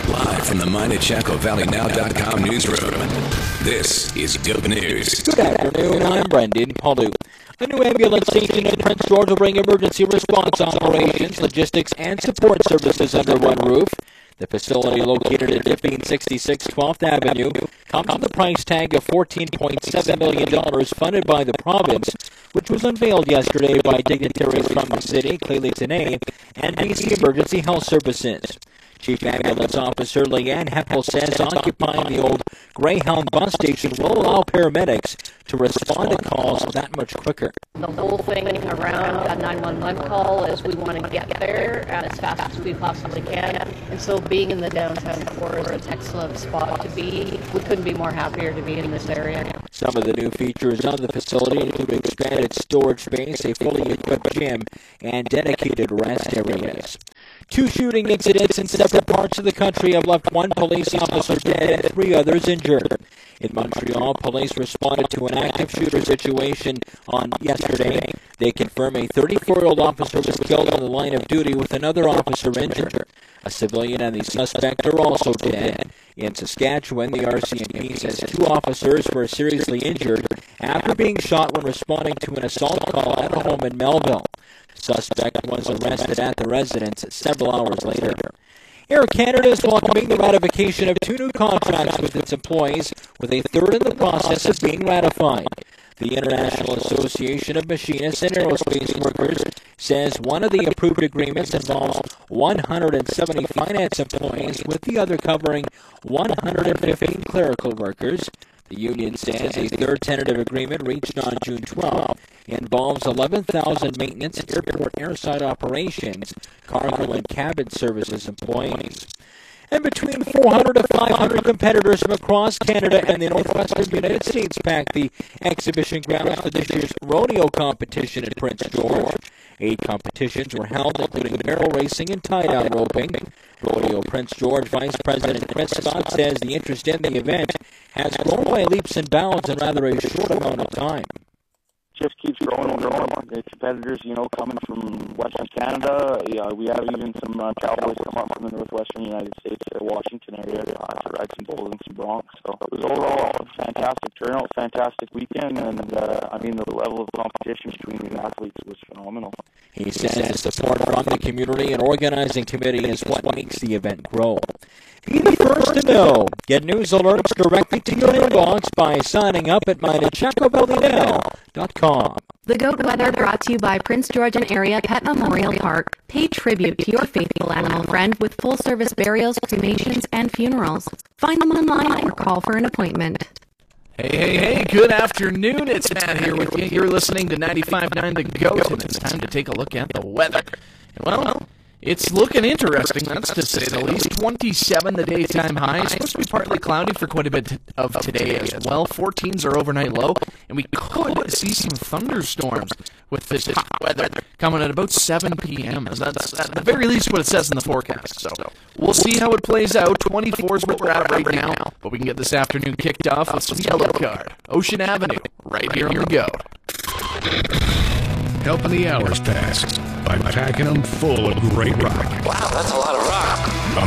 Live from the MinechacoValleyNow.com newsroom, this is Good News. Good afternoon, I'm Brendan Palu. A new ambulance station in Prince George will bring emergency response operations, logistics, and support services under one roof. The facility, located at 1566 12th Avenue, comes with a price tag of $14.7 million funded by the province, which was unveiled yesterday by dignitaries from the city, Clearly Today, and BC Emergency Health Services. Chief Ambulance Officer Leanne Heppel says occupying the old Greyhound bus station will allow paramedics to respond to calls that much quicker. The whole thing around a 911 call is we want to get there as fast as we possibly can. And so being in the downtown core is an excellent spot to be. We couldn't be more happier to be in this area. Some of the new features of the facility include expanded storage space, a fully equipped gym, and dedicated rest areas. Two shooting incidents in separate parts of the country have left one police officer dead and 3 others injured. In Montreal, police responded to an active shooter situation on yesterday. They confirm a 34-year-old officer was killed in the line of duty with another officer injured. A civilian and the suspect are also dead. In Saskatchewan, the RCMP says 2 officers were seriously injured after being shot when responding to an assault call at a home in Melville. Suspect was arrested at the residence several hours later. Air Canada is welcoming the ratification of 2 new contracts with its employees, with a third in the process of being ratified. The International Association of Machinists and Aerospace Workers says one of the approved agreements involves 170 finance employees, with the other covering 115 clerical workers. The union says a third tentative agreement reached on June 12 involves 11,000 maintenance, airport airside operations, cargo and cabin services employees. And between 400 to 500 competitors from across Canada and the northwestern United States packed the exhibition grounds for this year's rodeo competition in Prince George. 8 competitions were held, including barrel racing and tie-down roping. Rodeo Prince George Vice President Chris Scott says the interest in the event has grown by leaps and bounds in rather a short amount of time. Just keeps growing and growing. The competitors, coming from Western Canada. We have even some cowboys come up from the northwestern United States, Washington area, to ride some bulls and some broncs. So it was overall a fantastic turnout, fantastic weekend, and the level of competition between the athletes was phenomenal. He says support from the community and organizing committee is what makes the event grow. Be the first to know. Get news alerts directly to your inbox by signing up at MinechacoValleyNow.com. The Goat Weather brought to you by Prince George and Area Pet Memorial Park. Pay tribute to your faithful animal friend with full-service burials, cremations, and funerals. Find them online or call for an appointment. Hey, good afternoon. It's Matt here with you. You're listening to 95.9 The Goat, and it's time to take a look at the weather. Well, it's looking interesting, that's to say the least. 27 the daytime high. It's supposed to be partly cloudy for quite a bit of today as well. 14s are overnight low, and we could see some thunderstorms with this hot weather coming at about 7 p.m. That's at the very least what it says in the forecast. So we'll see how it plays out. 24 is what we're at right now, but we can get this afternoon kicked off with some Yellow Card. Ocean Avenue, right here on The Goat. Helping the hours pass by packing them full of great rock. Wow, that's a lot of rock. On